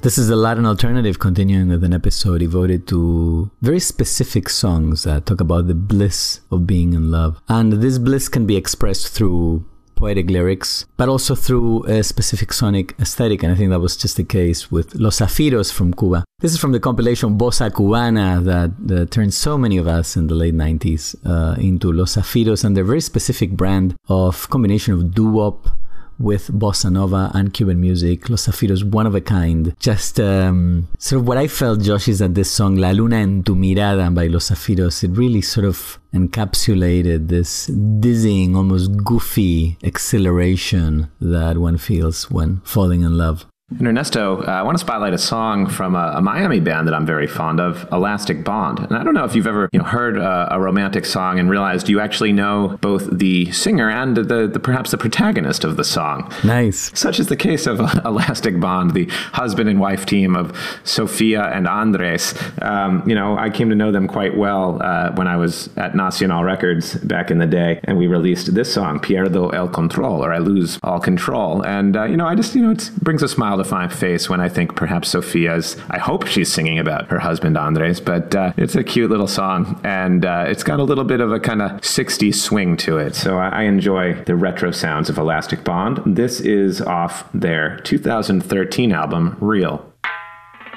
This is the Latin Alternative, continuing with an episode devoted to very specific songs that talk about the bliss of being in love. And this bliss can be expressed through poetic lyrics, but also through a specific sonic aesthetic. And I think that was just the case with Los Zafiros from Cuba. This is from the compilation Bossa Cubana that turned so many of us in the late 90s into Los Zafiros and their very specific brand of combination of doo-wop with bossa nova and Cuban music. Los Zafiros, one of a kind. Just sort of what I felt, Josh, is that this song La Luna en tu Mirada by Los Zafiros, it really sort of encapsulated this dizzying, almost goofy exhilaration that one feels when falling in love. And Ernesto, I want to spotlight a song from a Miami band that I'm very fond of, Elastic Bond. And I don't know if you've ever heard a romantic song and realized you actually know both the singer and the perhaps the protagonist of the song. Nice. Such is the case of Elastic Bond, the husband and wife team of Sofia and Andres. I came to know them quite well when I was at Nacional Records back in the day, and we released this song, Pierdo el Control, or I Lose All Control. And, it brings a smile to my face when I think perhaps Sofia's, I hope she's singing about her husband Andres, but it's a cute little song, and it's got a little bit of a kind of 60s swing to it. So I enjoy the retro sounds of Elastic Bond. This is off their 2013 album, Real.